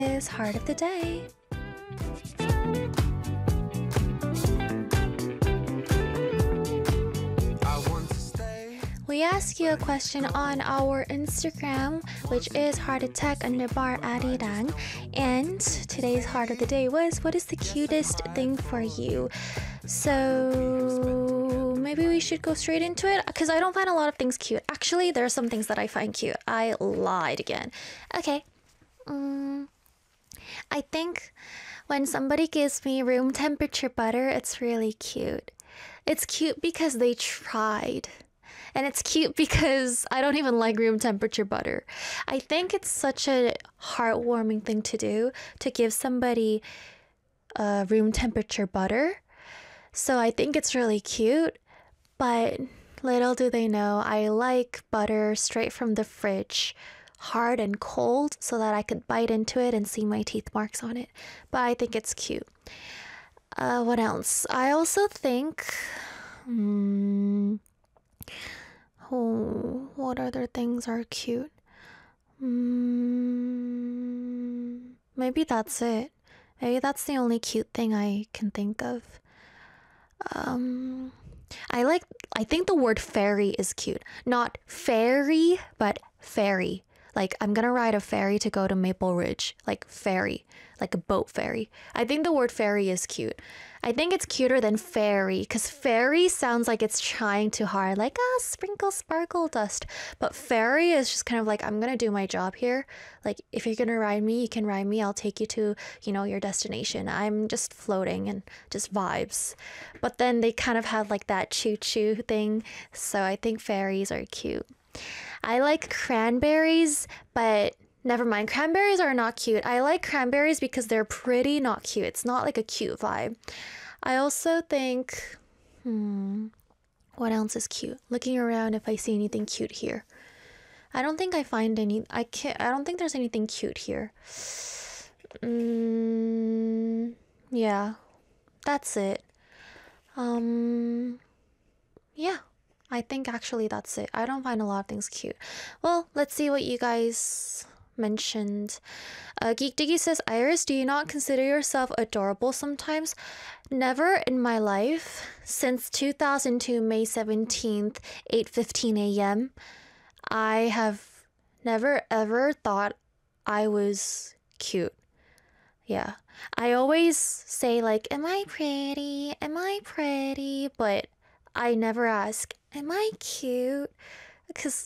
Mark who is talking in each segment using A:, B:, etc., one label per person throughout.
A: Is Heart of the Day. We ask you a question on our Instagram, which is heartattack_arirang, and today's Heart of the Day was, what is the cutest thing for you? So maybe we should go straight into it, because I don't find a lot of things cute. Actually, there are some things that I find cute. I lied again. Okay. I think when somebody gives me room temperature butter, it's really cute. It's cute because they tried. And it's cute because I don't even like room temperature butter. I think it's such a heartwarming thing to do, to give somebody room temperature butter. So I think it's really cute, but little do they know, I like butter straight from the fridge, hard and cold, so that I could bite into it and see my teeth marks on it. But I think it's cute. What else? I also think... what other things are cute? Maybe that's it. Maybe that's the only cute thing I can think of. I think the word ferry is cute. Not fairy, but ferry. Like, I'm gonna ride a ferry to go to Maple Ridge. Like, ferry. Like a boat ferry. I think the word ferry is cute. I think it's cuter than fairy, because fairy sounds like it's trying too hard. Like, sprinkle sparkle dust. But ferry is just kind of like, I'm gonna do my job here. Like, if you're gonna ride me, you can ride me. I'll take you to, your destination. I'm just floating and just vibes. But then they kind of have like that choo-choo thing. So I think ferries are cute. I like cranberries, but never mind. Cranberries are not cute. I like cranberries because they're pretty, not cute. It's not like a cute vibe. I also think, what else is cute? Looking around if I see anything cute here. I don't think I find any. I don't think there's anything cute here. Yeah, that's it. Yeah. I think actually that's it. I don't find a lot of things cute. Well, let's see what you guys mentioned. Geek Diggy says, Iris, do you not consider yourself adorable sometimes? Never in my life. Since 2002, May 17th, 8:15 a.m., I have never ever thought I was cute. Yeah. I always say like, am I pretty? Am I pretty? But I never ask, am I cute? Because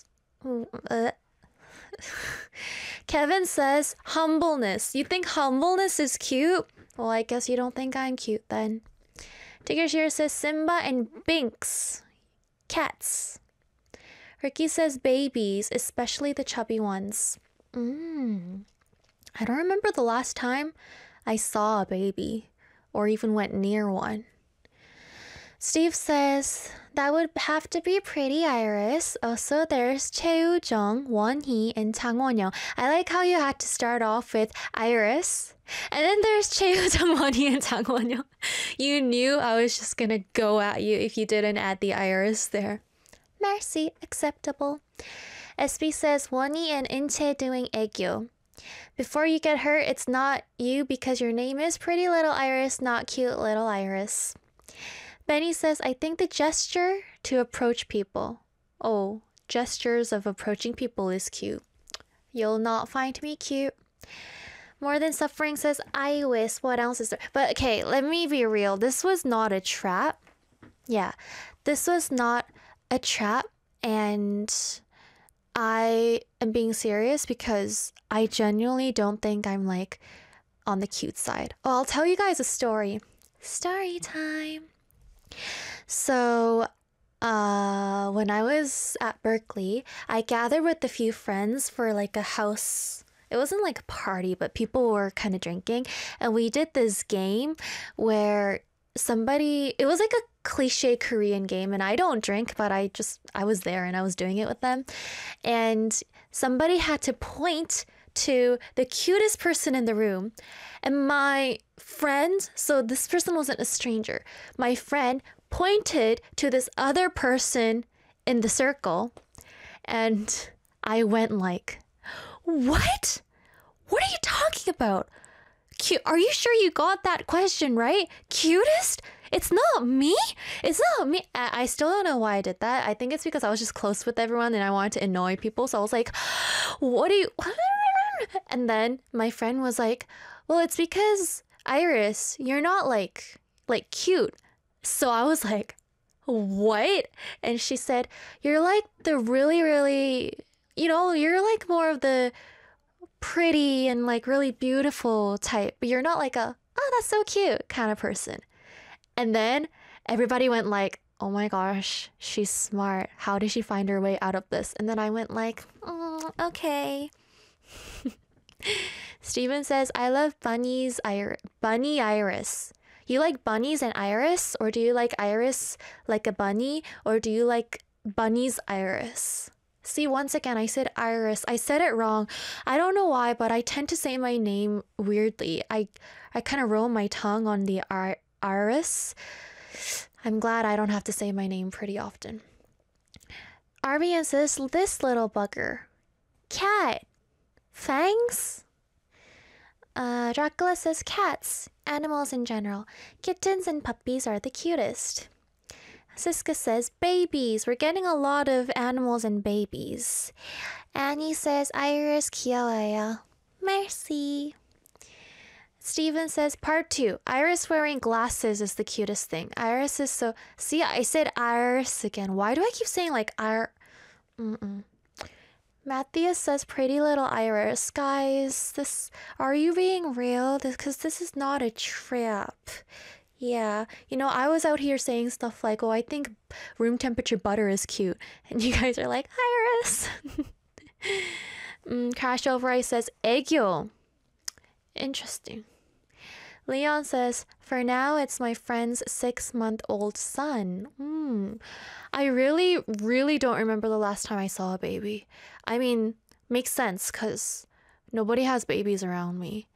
A: Kevin says humbleness. You think humbleness is cute? Well, I guess you don't think I'm cute then. Tigger Shear says Simba and Binks. Cats. Ricky says babies, especially the chubby ones. I don't remember the last time I saw a baby or even went near one. Steve says, that would have to be pretty, Iris. Also, there's Cheo Jung, Won-hee, and Chang Won-young. I like how you had to start off with Iris. And then there's Cheo Jung, Won-hee, and Chang Won-young. You knew I was just gonna go at you if you didn't add the Iris there. Merci, acceptable. SB says, Won-hee and In-chae doing aegyo. Before you get hurt, it's not you because your name is Pretty Little Iris, not Cute Little Iris. Benny says, I think the gesture to approach people. Oh, gestures of approaching people is cute. You'll not find me cute. More Than Suffering says, I wish. What else is there? But okay, let me be real. This was not a trap. Yeah, this was not a trap. And I am being serious because I genuinely don't think I'm like on the cute side. Oh, I'll tell you guys a story. Story time. So, when I was at Berkeley, I gathered with a few friends for like a house. It wasn't like a party, but people were kind of drinking. And we did this game where it was like a cliche Korean game. And I don't drink, but I was there and I was doing it with them. And somebody had to point to the cutest person in the room. And my friend, so this person wasn't a stranger, my friend pointed to this other person in the circle, and I went like, what? What are you talking about? Are you sure you got that question right? Cutest? It's not me. It's not me. I still don't know why I did that. I think it's because I was just close with everyone and I wanted to annoy people. So I was like, what do you... And then my friend was like, well, it's because Iris, you're not like cute. So I was like, what? And she said, you're like the really, really, you're like more of the pretty and like really beautiful type, but you're not like a, oh, that's so cute kind of person. And then everybody went like, oh my gosh, she's smart. How did she find her way out of this? And then I went like, okay. Steven says, I love Bunny Iris. You like bunnies and Iris? Or do you like Iris like a bunny? Or do you like Bunny's Iris? See, once again, I said Iris. I said it wrong. I don't know why, but I tend to say my name weirdly. I kind of roll my tongue on the Iris. I'm glad I don't have to say my name pretty often. RBN says, this little bugger. Cat. Fangs? Dracula says, cats. Animals in general. Kittens and puppies are the cutest. Siska says, babies. We're getting a lot of animals and babies. Annie says, Iris 귀여워요. Merci. Steven says, part 2. Iris wearing glasses is the cutest thing. Iris is so... See, I said Iris again. Why do I keep saying like Matthias says, pretty little Iris. Guys, are you being real? Because this is not a trap. Yeah, I was out here saying stuff like, oh, I think room temperature butter is cute. And you guys are like, Iris. Crash Over Ice says, 애교. Interesting. Leon says, for now, it's my friend's 6-month-old son. I really, really don't remember the last time I saw a baby. I mean, makes sense because nobody has babies around me.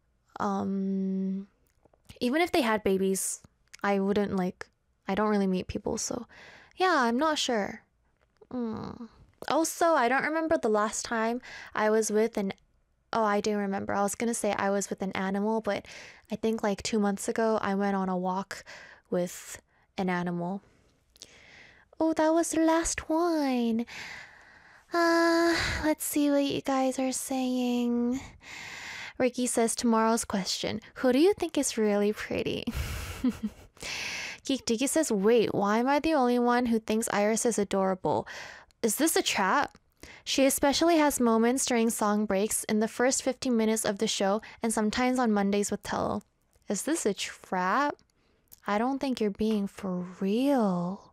A: Even if they had babies, I don't really meet people. So yeah, I'm not sure. Also, I don't remember the last time I was with I do remember. I was going to say I was with an animal, but I think like 2 months ago, I went on a walk with an animal. Oh, that was the last one. Let's see what you guys are saying. Ricky says, tomorrow's question. Who do you think is really pretty? Geek Diggy says, wait, why am I the only one who thinks Iris is adorable? Is this a trap? She especially has moments during song breaks in the first 15 minutes of the show and sometimes on Mondays with Tello. Is this a trap? I don't think you're being for real.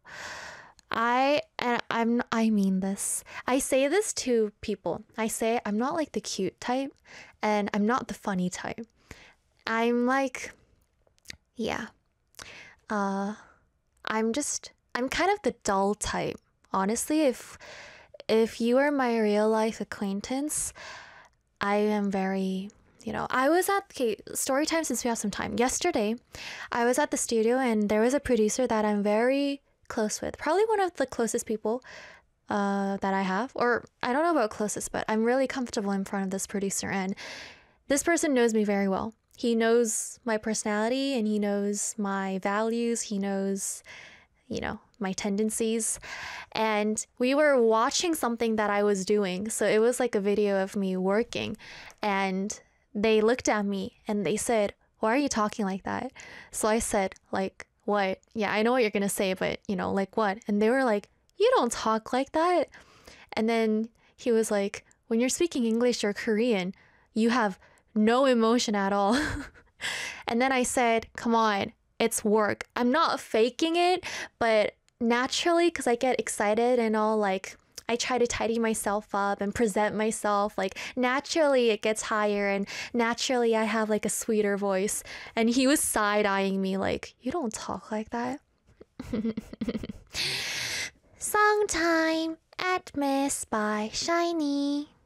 A: I mean this. I say this to people. I say I'm not like the cute type and I'm not the funny type. I'm like, yeah. I'm kind of the dull type. Honestly, if you are my real life acquaintance, I am very, I was at, story time since we have some time. Yesterday, I was at the studio and there was a producer that I'm very close with. Probably one of the closest people that I have. Or I don't know about closest, but I'm really comfortable in front of this producer. And this person knows me very well. He knows my personality and he knows my values. He knows, my tendencies. And we were watching something that I was doing. So it was like a video of me working. And they looked at me and they said, why are you talking like that? So I said, like, what? Yeah, I know what you're going to say, but, like what? And they were like, you don't talk like that. And then he was like, when you're speaking English or Korean, you have no emotion at all. And then I said, come on, it's work. I'm not faking it, but naturally, because I get excited and all, like, I try to tidy myself up and present myself. Like, naturally it gets higher and naturally I have like a sweeter voice. And he was side-eyeing me like, you don't talk like that. Song time, At Miss by SHINee.